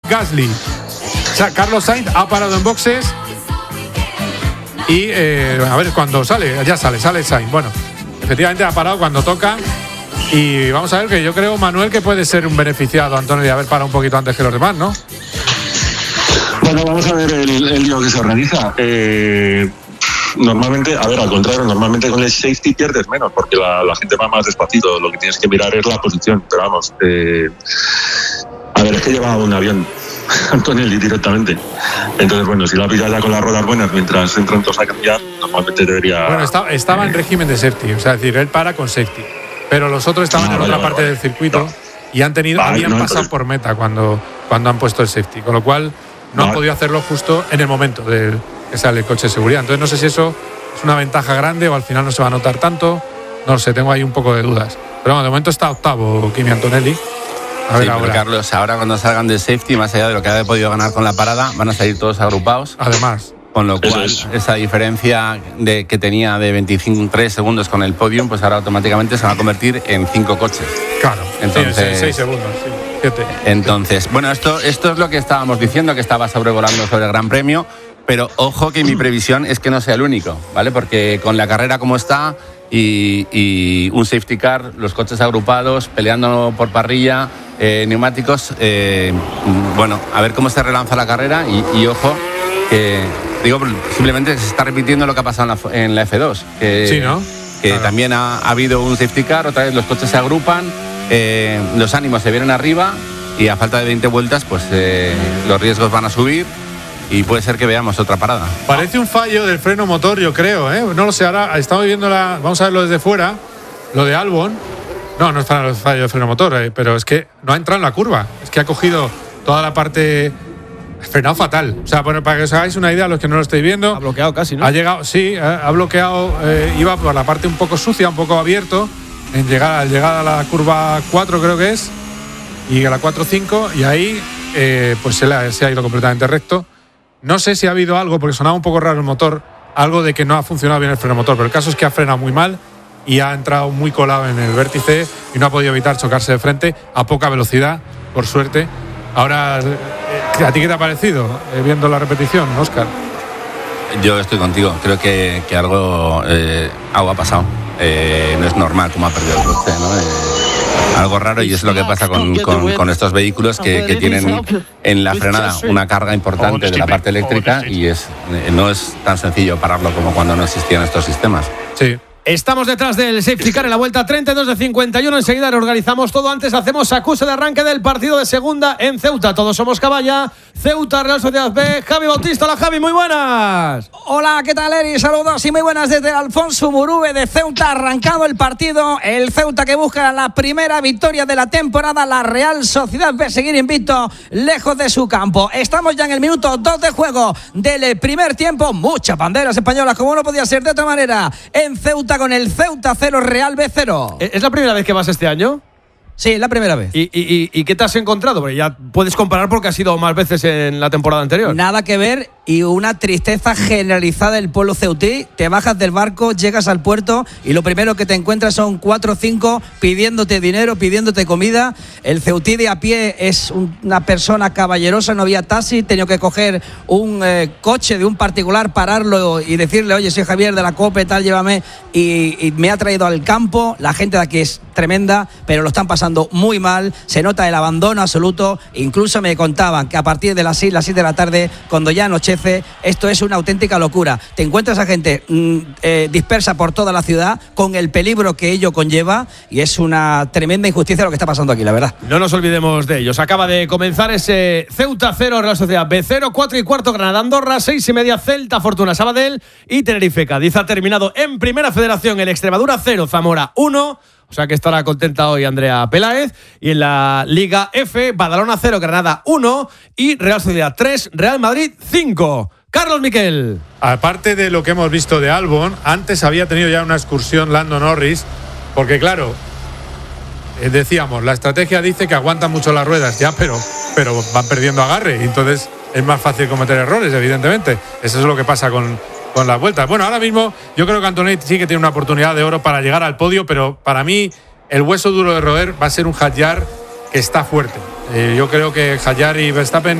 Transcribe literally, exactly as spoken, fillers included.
Gasly. O sea, Carlos Sainz ha parado en boxes y eh, a ver cuando sale, ya sale, sale Sainz. Bueno, efectivamente ha parado cuando toca. Y vamos a ver que yo creo, Manuel, que puede ser un beneficiado, Antonio, de haber parado un poquito antes que los demás, ¿no? Bueno, vamos a ver el, el lío que se organiza. Eh, normalmente, a ver, al contrario, normalmente con el safety pierdes menos, porque la, la gente va más despacito. Lo que tienes que mirar es la posición. Pero vamos, eh, a ver, es que lleva un avión Antonelli directamente. Entonces, bueno, si la pilla ya con las ruedas buenas mientras entran todos a cambiar, normalmente debería... Bueno, estaba, estaba en régimen de safety, o sea, es decir, él para con safety. Pero los otros estaban ah, en vale, otra vale, parte vale. del circuito no. y han tenido, vale, habían no, pasado entonces... por meta cuando, cuando han puesto el safety, con lo cual no vale. han podido hacerlo justo en el momento de que sale el coche de seguridad. Entonces no sé si eso es una ventaja grande o al final no se va a notar tanto. No lo sé, tengo ahí un poco de dudas. Pero bueno, de momento está octavo Kimi Antonelli. A ver, sí, ahora. Carlos, ahora cuando salgan del safety, más allá de lo que ha podido ganar con la parada, van a salir todos agrupados. Además. Con lo cual, es. esa diferencia de, que tenía de veintitrés segundos con el podium, pues ahora automáticamente se va a convertir en cinco coches. Claro, entonces, seis segundos, sí, siete. Entonces, bueno, esto, esto es lo que estábamos diciendo, que estaba sobrevolando sobre el Gran Premio, pero ojo que mi previsión es que no sea el único, ¿vale? Porque con la carrera como está y, y un safety car, los coches agrupados, peleando por parrilla, eh, neumáticos, eh, bueno, a ver cómo se relanza la carrera y, y ojo que... Digo, simplemente se está repitiendo lo que ha pasado en la, en la F dos. Que, sí, ¿no? Que claro. también ha, ha habido un safety car, otra vez los coches se agrupan, eh, los ánimos se vienen arriba y a falta de veinte vueltas, pues eh, los riesgos van a subir y puede ser que veamos otra parada. Parece un fallo del freno motor, yo creo, ¿eh? No lo sé, ahora estamos viendo la. Vamos a verlo desde fuera, lo de Albon. No, no es fallo del freno motor, eh, pero es que no ha entrado en la curva. Es que ha cogido toda la parte. Frenado fatal. O sea, bueno, para que os hagáis una idea, los que no lo estáis viendo. Ha bloqueado casi, ¿no? Ha llegado, sí, ha bloqueado. Eh, iba por la parte un poco sucia, un poco abierto. En llegada, llegada a la curva cuatro, creo que es. Y a la cuatro cinco. Y ahí, eh, pues se, le ha, se ha ido completamente recto. No sé si ha habido algo, porque sonaba un poco raro el motor. Algo de que no ha funcionado bien el freno motor. Pero el caso es que ha frenado muy mal. Y ha entrado muy colado en el vértice. Y no ha podido evitar chocarse de frente. A poca velocidad, por suerte. Ahora, ¿a ti qué te ha parecido eh, viendo la repetición, Óscar? Yo estoy contigo. Creo que, que algo, eh, algo ha pasado. Eh, no es normal como ha perdido el coche, ¿no? Eh, algo raro, y es lo que pasa con, con, con estos vehículos que, que tienen en la frenada una carga importante de la parte eléctrica y es, eh, no es tan sencillo pararlo como cuando no existían estos sistemas. Sí. Estamos detrás del safety car en la vuelta treinta y dos de cincuenta y uno. Enseguida reorganizamos todo. Antes hacemos acuse de arranque del partido de segunda en Ceuta. Todos somos Caballa. Ceuta, Real Sociedad B. Javi Bautista. Hola, Javi, muy buenas. Hola, ¿qué tal, Eri? Saludos y muy buenas desde Alfonso Murube de Ceuta. Arrancado el partido. El Ceuta que busca la primera victoria de la temporada. La Real Sociedad B seguir invicto lejos de su campo. Estamos ya en el minuto dos de juego del primer tiempo. Muchas banderas españolas, como no podía ser de otra manera. En Ceuta con el Ceuta cero, Real B cero. ¿Es la primera vez que vas este año? Sí, es la primera vez. ¿Y, y, y qué te has encontrado? Porque ya puedes comparar porque has ido más veces en la temporada anterior. Nada que ver y una tristeza generalizada del pueblo ceutí. Te bajas del barco, llegas al puerto y lo primero que te encuentras son cuatro o cinco pidiéndote dinero, pidiéndote comida. El ceutí de a pie es una persona caballerosa, no había taxi, he tenido que coger un eh, coche de un particular, pararlo y decirle, oye, soy Javier de la COPE, tal, llévame, y, y me ha traído al campo. La gente de aquí es tremenda, pero lo están pasando muy mal, se nota el abandono absoluto. Incluso me contaban que a partir de las seis, las siete de la tarde, cuando ya anochece, esto es una auténtica locura. Te encuentras a gente mm, eh, dispersa por toda la ciudad, con el peligro que ello conlleva, y es una tremenda injusticia lo que está pasando aquí, la verdad. No nos olvidemos de ellos. Acaba de comenzar ese Ceuta cero, Real Sociedad B cero, cuatro y cuarto Granada Andorra, seis y media Celta Fortuna Sabadell y Tenerife Cádiz. Ha terminado en Primera Federación el Extremadura cero, Zamora uno. O sea que estará contenta hoy Andrea Peláez. Y en la Liga F, Badalona cero, Granada uno y Real Sociedad tres, Real Madrid cinco. Carlos Miquel. Aparte de lo que hemos visto de Albon, antes había tenido ya una excursión Lando Norris, porque claro, eh, decíamos, la estrategia dice que aguantan mucho las ruedas, ya, pero, pero van perdiendo agarre, y entonces es más fácil cometer errores, evidentemente. Eso es lo que pasa con... con las vueltas. Bueno, ahora mismo yo creo que Antonetti sí que tiene una oportunidad de oro para llegar al podio, pero para mí el hueso duro de roer va a ser un Hadjar que está fuerte. Eh, yo creo que Hadjar y Verstappen